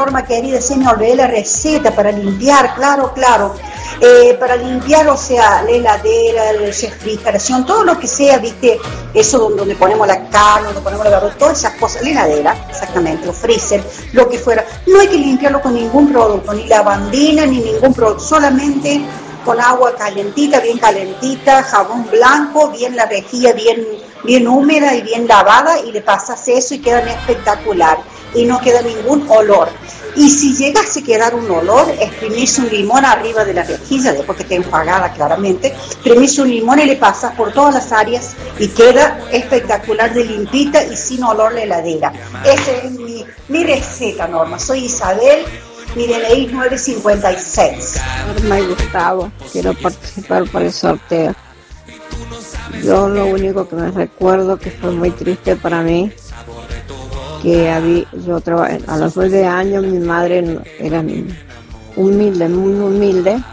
Norma querida, se me olvidé la receta para limpiar, claro. Para limpiar, o sea, la heladera, la refrigeración, todo lo que sea, viste, eso donde ponemos la carne, donde ponemos la verdura, todas esas cosas, la heladera, exactamente, o freezer, lo que fuera. No hay que limpiarlo con ningún producto, ni lavandina, ni ningún producto, solamente con agua calentita, bien calentita, jabón blanco, bien la rejilla, bien húmeda y bien lavada, y le pasas eso y quedan espectacular, y no queda ningún olor. Y si llegase a quedar un olor, exprimirse un limón arriba de la rejilla, después que esté enjuagada claramente, exprimirse un limón y le pasas por todas las áreas y queda espectacular de limpita y sin olor la heladera. Esa es mi receta, Norma. Soy Isabel, mi DNI 956. Norma y Gustavo, quiero participar por el sorteo. Yo lo único que me recuerdo que fue muy triste para mí, que yo trabajé a los 9 años, mi madre era humilde, muy humilde,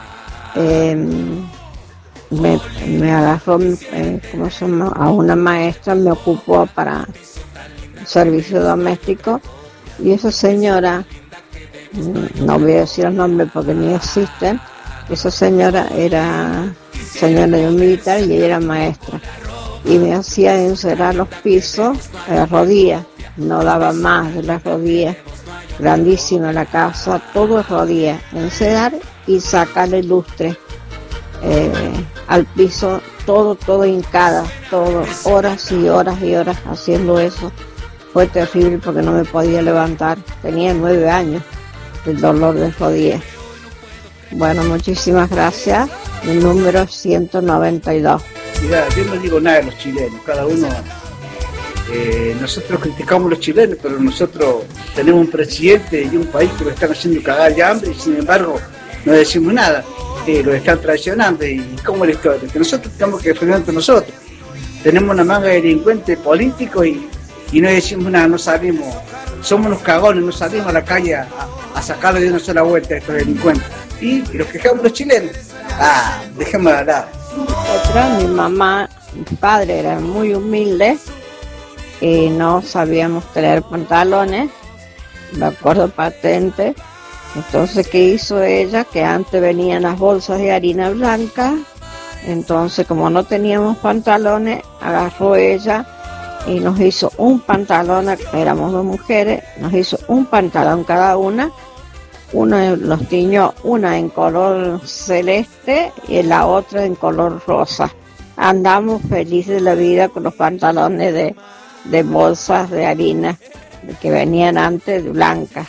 me agarró, ¿cómo se llama?, a una maestra, me ocupó para servicio doméstico, y esa señora, no voy a decir el nombre porque ni existen, esa señora era señora de un militar y ella era maestra, y me hacía encerar los pisos a las rodillas. No daba más de las rodillas, grandísima la casa, todo es rodillas, encerar y sacarle lustre al piso, todo hincada, todo, horas y horas y horas haciendo eso. Fue terrible porque no me podía levantar, tenía 9 años del dolor de rodillas. Bueno, muchísimas gracias, el número 192. Mira, yo no digo nada de los chilenos, cada uno... nosotros criticamos a los chilenos, pero nosotros tenemos un presidente y un país que lo están haciendo cagar de hambre y sin embargo no decimos nada, lo están traicionando. ¿Y cómo es la historia? Que nosotros tenemos que defender entre nosotros. Tenemos una manga de delincuentes políticos y no decimos nada, no salimos, somos unos cagones, no salimos a la calle a sacarle de una sola vuelta a estos delincuentes. Y los quejamos los chilenos. Dejemos de hablar. Mi mamá, mi padre era muy humilde y no sabíamos traer pantalones, me acuerdo patente. Entonces, ¿qué hizo ella? Que antes venían las bolsas de harina blanca, entonces como no teníamos pantalones, agarró ella y nos hizo un pantalón, éramos 2 mujeres, nos hizo un pantalón cada una los tiñó, una en color celeste y la otra en color rosa. Andamos felices de la vida con los pantalones de bolsas de harina que venían antes blancas.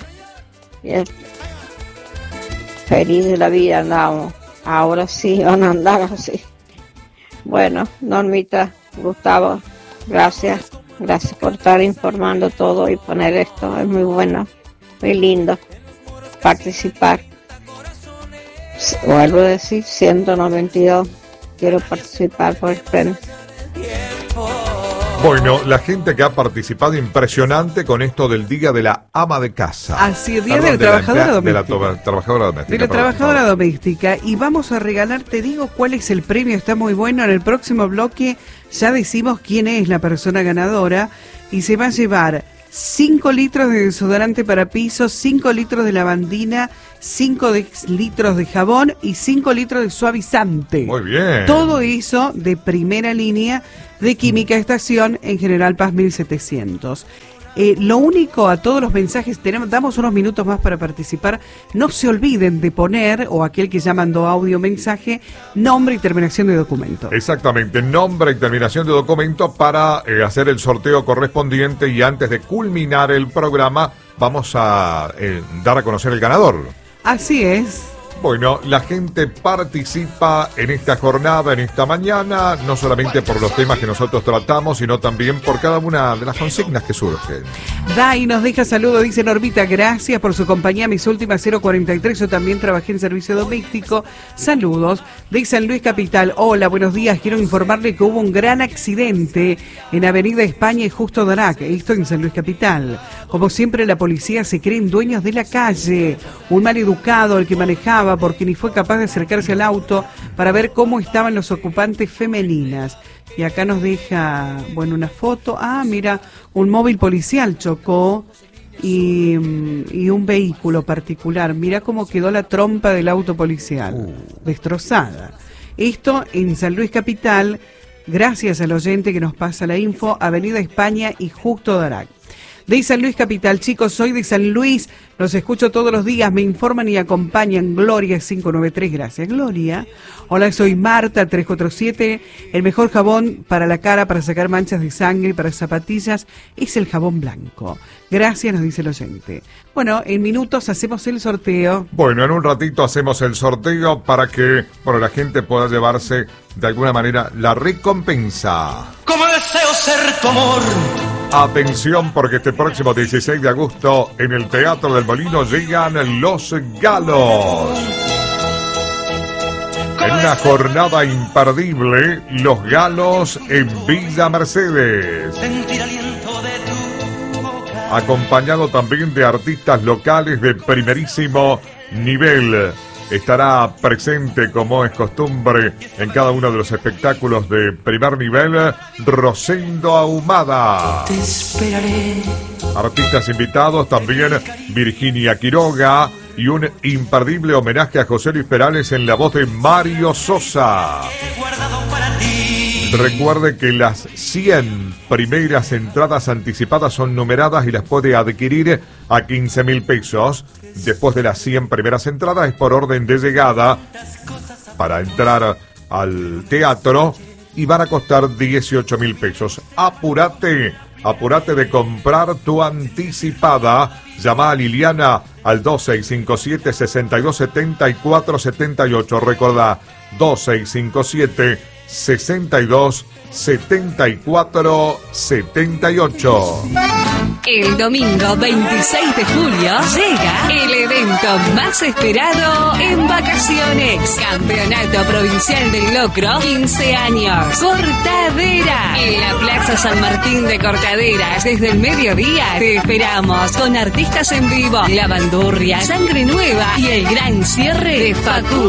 Feliz de la vida andamos. Ahora sí van a andar así. Bueno, Normita, Gustavo, gracias por estar informando todo y poner esto. Es muy bueno, muy lindo participar. Vuelvo a decir, 192. Quiero participar por el premio. Bueno, la gente que ha participado impresionante con esto del Día de la Ama de Casa. Así es, Día de la Trabajadora Doméstica. De la Trabajadora Doméstica. De la Trabajadora Doméstica. Y vamos a regalar, te digo cuál es el premio, está muy bueno. En el próximo bloque ya decimos quién es la persona ganadora y se va a llevar 5 litros de desodorante para pisos, 5 litros de lavandina, 5 litros de jabón y 5 litros de suavizante. Muy bien. Todo eso de primera línea de Química Estación en General Paz 1700. Lo único, a todos los mensajes, damos unos minutos más para participar. No se olviden de poner, o aquel que ya mandó audio mensaje, nombre y terminación de documento. Exactamente, nombre y terminación de documento para hacer el sorteo correspondiente, y antes de culminar el programa vamos a dar a conocer el ganador. Así es. Bueno, la gente participa en esta jornada, en esta mañana, no solamente por los temas que nosotros tratamos, sino también por cada una de las consignas que surgen. Dai nos deja saludos, dice Normita, gracias por su compañía, mis últimas 043, yo también trabajé en servicio doméstico, saludos. De San Luis Capital, hola, buenos días, quiero informarle que hubo un gran accidente en Avenida España y Justo Darac, esto en San Luis Capital. Como siempre, la policía se creen dueños de la calle, un mal educado el que manejaba, porque ni fue capaz de acercarse al auto para ver cómo estaban los ocupantes femeninas. Y acá nos deja, bueno, una foto. Mira, un móvil policial chocó y un vehículo particular. Mirá cómo quedó la trompa del auto policial, destrozada. Esto en San Luis Capital, gracias al oyente que nos pasa la info, Avenida España y Justo Darac. De San Luis Capital, chicos, soy de San Luis, los escucho todos los días, me informan y acompañan. Gloria 593, gracias Gloria. Hola, soy Marta 347, el mejor jabón para la cara, para sacar manchas de sangre, para zapatillas, es el jabón blanco. Gracias, nos dice el oyente. Bueno, en minutos hacemos el sorteo. Bueno, en un ratito hacemos el sorteo para que la gente pueda llevarse de alguna manera la recompensa. Como deseo ser tu amor. Atención, porque este próximo 16 de agosto en el Teatro del Molino llegan Los Galos. En una jornada imperdible, Los Galos en Villa Mercedes. Acompañado también de artistas locales de primerísimo nivel. Estará presente, como es costumbre, en cada uno de los espectáculos de primer nivel, Rosendo Ahumada. Te esperaré. Artistas invitados también Virginia Quiroga y un imperdible homenaje a José Luis Perales en la voz de Mario Sosa. Recuerde que las 100 primeras entradas anticipadas son numeradas y las puede adquirir a 15.000 pesos. Después de las 100 primeras entradas es por orden de llegada para entrar al teatro y van a costar 18.000 pesos. Apúrate de comprar tu anticipada. Llama a Liliana al 2657-627478. Recordá, 2657-627478. El domingo 26 de julio llega el evento más esperado en vacaciones. Campeonato Provincial del Locro, 15 años. Cortadera. En la Plaza San Martín de Cortaderas, desde el mediodía te esperamos con artistas en vivo, La Bandurria, Sangre Nueva y el gran cierre de Facundo